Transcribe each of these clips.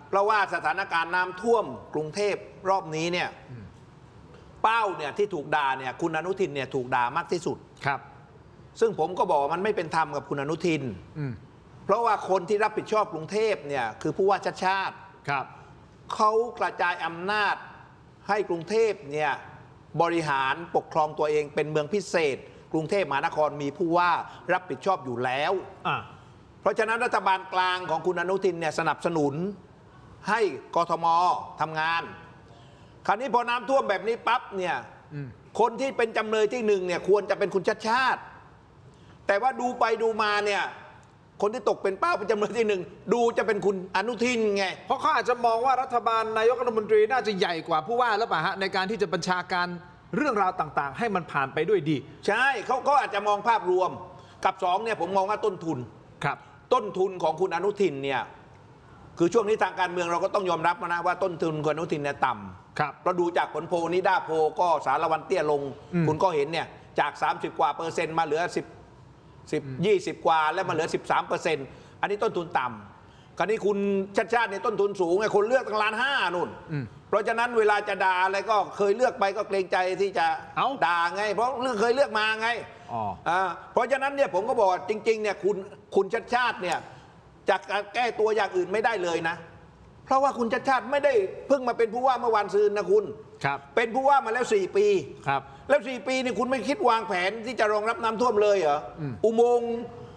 เพราะว่าสถานการณ์น้ำท่วมกรุงเทพรอบนี้เนี่ยเป้าเนี่ยที่ถูกด่าเนี่ยคุณอนุทินเนี่ยถูกด่ามากที่สุดครับซึ่งผมก็บอกมันไม่เป็นธรรมกับคุณอนุทินเพราะว่าคนที่รับผิดชอบกรุงเทพเนี่ยคือผู้ว่าชัดชาติครับเขากระจายอำนาจให้กรุงเทพเนี่ยบริหารปกครองตัวเองเป็นเมืองพิเศษกรุงเทพมหานครมีผู้ว่ารับผิดชอบอยู่แล้วเพราะฉะนั้นรัฐบาลกลางของคุณอนุทินเนี่ยสนับสนุนให้กทมทำงานคราวนี้พอน้ำท่วมแบบนี้ปั๊บเนี่ยคนที่เป็นจำเลยที่หนึ่งเนี่ยควรจะเป็นคุณชัดชาติแต่ว่าดูไปดูมาเนี่ยคนที่ตกเป็นเป้าเป็นจำเลยที่หนึ่งดูจะเป็นคุณอนุทินไงเพราะเขาอาจจะมองว่ารัฐบาลนายกรัฐมนตรีน่าจะใหญ่กว่าผู้ว่าแล้วป่ะฮะในการที่จะบัญชาการเรื่องราวต่างๆให้มันผ่านไปด้วยดีใช่เขาอาจจะมองภาพรวมกับสองเนี่ยผมมองว่าต้นทุนครับต้นทุนของคุณอนุทินเนี่ยคือช่วงนี้ทางการเมืองเราก็ต้องยอมรับนะว่าต้นทุนคุณอนุทินเนี่ยต่ำครับเราดูจากผลโพลนิด้าโพก็สารวันเตี้ยลงคุณก็เห็นเนี่ยจาก30 กว่า%มาเหลือ20 กว่าแล้วมาเหลือ13%อันนี้ต้นทุนต่ำคราวนี้คุณชัดชาติเนี่ยต้นทุนสูงไงคนเลือกตั้ง1.5 ล้านนู่นเพราะฉะนั้นเวลาจะด่าอะไรก็เคยเลือกไปก็เกรงใจที่จะด่าไงเพราะเคยเลือกมาไงเพราะฉะนั้นเนี่ยผมก็บอกจริงๆเนี่ยคุณชัดชาติเนี่ยจะแก้ตัวอย่างอื่นไม่ได้เลยนะเพราะว่าคุณชัดชาติไม่ได้เพิ่งมาเป็นผู้ว่าเมื่อวานซืนนะคุณเป็นผู้ว่ามาแล้ว4 ปีแล้ว4 ปีนี่คุณไม่คิดวางแผนที่จะรองรับน้ำท่วมเลยเหรออุโมงค์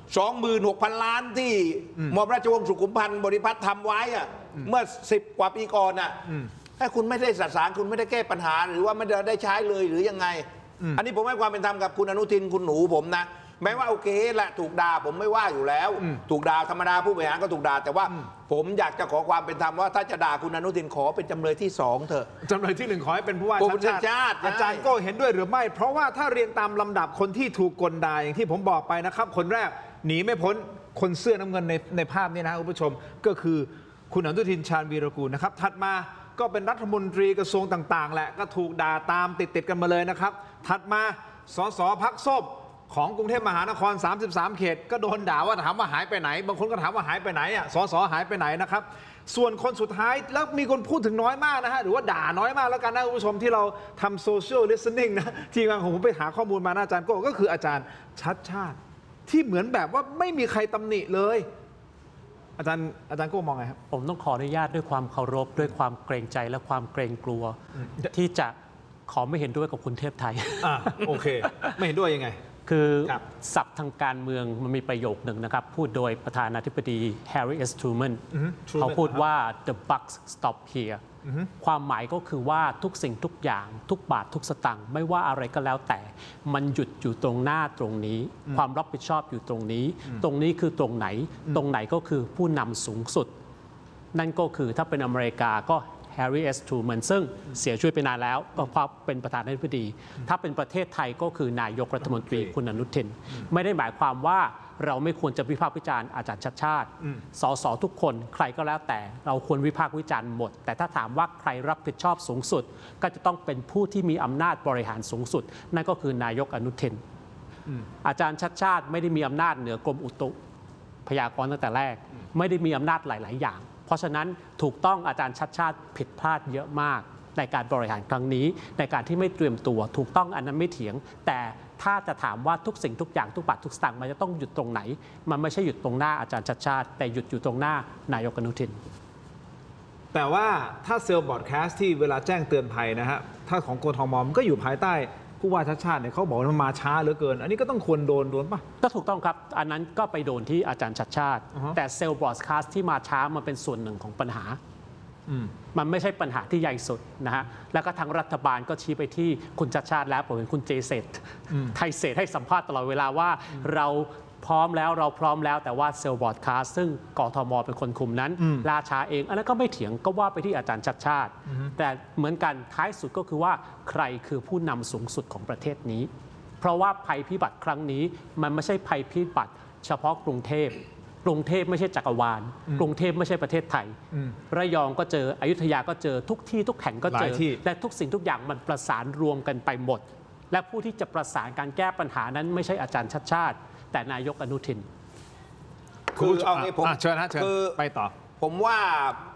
26,000 ล้านที่หม่อมราชวงศ์สุขุมพันธ์บริพัตรทำไว้อะเมื่อ10 กว่าปีก่อนน่ะถ้าคุณไม่ได้สสารคุณไม่ได้แก้ปัญหาหรือว่าไม่ได้ใช้เลยหรือยังไงอันนี้ผมให้ความเป็นธรรมกับคุณอนุทินคุณหนูผมนะแม้ว่าโอเคแหละถูกด่าผมไม่ว่าอยู่แล้วถูกด่าธรรมดาผู้บริหารก็ถูกด่าแต่ว่าผมอยากจะขอความเป็นธรรมว่าถ้าจะด่าคุณอนุทินขอเป็นจำเลยที่2เถอะจำเลยที่1ขอให้เป็นผู้ว่าชัดชาติอาจารย์ก็เห็นด้วยหรือไม่เพราะว่าถ้าเรียงตามลำดับคนที่ถูกกลด่าอย่างที่ผมบอกไปนะครับคนแรกหนีไม่พ้นคนเสื้อน้ำเงินในภาพนี้นะคุณผู้ชมก็คือคุณอนุทินชาญวีรกูลนะครับถัดมาก็เป็นรัฐมนตรีกระทรวงต่างๆแหละก็ถูกด่าตามติดกันมาเลยนะครับถัดมาสสพรรคส้มของกรุงเทพมหานคร33 เขตก็โดนด่าว่าถามว่าหายไปไหนบางคนก็ถามว่าหายไปไหนอ่ะสสหายไปไหนนะครับส่วนคนสุดท้ายแล้วมีคนพูดถึงน้อยมากนะฮะหรือว่าด่าน้อยมากแล้วกันนะคุณผู้ชมที่เราทำโซเชียลลิสติ้งนะทีมงานของผมไปหาข้อมูลมานะอาจารย์ก็คืออาจารย์ชัดชาติที่เหมือนแบบว่าไม่มีใครตำหนิเลยอาจารย์ก็มองไงครับผมต้องขออนุญาตด้วยความเคารพด้วยความเกรงใจและความเกรงกลัวที่จะขอไม่เห็นด้วยกับคุณเทพไทยโอเคไม่เห็นด้วยยังไงคือศัพท์ทางการเมืองมันมีประโยคหนึ่งนะครับพูดโดยประธานาธิบดีแฮร์รี่ เอส ทรูแมนเขาพูดว่า the buck stop here ความหมายก็คือว่าทุกสิ่งทุกอย่างทุกบาททุกสตางค์ไม่ว่าอะไรก็แล้วแต่มันหยุดอยู่ตรงหน้าตรงนี้ความรับผิดชอบอยู่ตรงนี้ตรงนี้คือตรงไหนก็คือผู้นำสูงสุดนั่นก็คือถ้าเป็นอเมริกาก็แฮร์รี่ เอส ทรูแมนซึ่งเสียชีวิตไปนานแล้วก็เพราะเป็นประธานาธิบดีถ้าเป็นประเทศไทยก็คือนายกรัฐมนตรีคุณอนุทินไม่ได้หมายความว่าเราไม่ควรจะวิพากษ์วิจารณ์อาจารย์ชัดชาติสสทุกคนใครก็แล้วแต่เราควรวิพากษ์วิจารณ์หมดแต่ถ้าถามว่าใครรับผิดชอบสูงสุดก็จะต้องเป็นผู้ที่มีอำนาจบริหารสูงสุดนั่นก็คือนายกอนุทินอาจารย์ชัดชาติไม่ได้มีอำนาจเหนือกรมอุตุพยากรณ์ตั้งแต่แรกไม่ได้มีอำนาจหลายๆอย่างเพราะฉะนั้นถูกต้องอาจารย์ชัดชาติผิดพลาดเยอะมากในการบริหารครั้งนี้ในการที่ไม่เตรียมตัวถูกต้องอันนั้นไม่เถียงแต่ถ้าจะถามว่าทุกสิ่งทุกอย่างทุกบาททุกสตางค์มันจะต้องหยุดตรงไหนมันไม่ใช่หยุดตรงหน้าอาจารย์ชัดชาติแต่หยุดอยู่ตรงหน้านายกอนุทินแต่ว่าถ้าเซลล์บอร์ดแคสต์ที่เวลาแจ้งเตือนภัยนะฮะถ้าของกทมมันก็อยู่ภายใต้ผู้ว่าชัดชาติเนี่ยเขาบอกว่ามันมาช้าเหลือเกินอันนี้ก็ต้องควรโดนป่ะก็ถูกต้องครับอันนั้นก็ไปโดนที่อาจารย์ชัดชาติแต่เซลล์บรอดแคสต์ที่มาช้ามันเป็นส่วนหนึ่งของปัญหามันไม่ใช่ปัญหาที่ใหญ่สุดนะฮะแล้วก็ทางรัฐบาลก็ชี้ไปที่คุณชัดชาติแล้วผมเห็นคุณเจเศรษฐ์ไทยเศรษฐ์ให้สัมภาษณ์ตลอดเวลาว่าเราพร้อมแล้วแต่ว่าเซลล์บรอดแคสต์ซึ่งกทมเป็นคนคุมนั้นล่าช้าเองอันนั้นก็ไม่เถียงก็ว่าไปที่อาจารย์ชัดชาติแต่เหมือนกันท้ายสุดก็คือว่าใครคือผู้นำสูงสุดของประเทศนี้เพราะว่าภัยพิบัติครั้งนี้มันไม่ใช่ภัยพิบัติเฉพาะกรุงเทพไม่ใช่จักรวาลกรุงเทพไม่ใช่ประเทศไทยระยองก็เจออยุธยาก็เจอทุกที่ทุกแห่งก็เจอและทุกสิ่งทุกอย่างมันประสานรวมกันไปหมดและผู้ที่จะประสานการแก้ปัญหานั้นไม่ใช่อาจารย์ชัดชาติแต่นายกอนุทินคือเอางี้ผมเชิญไปต่อผมว่า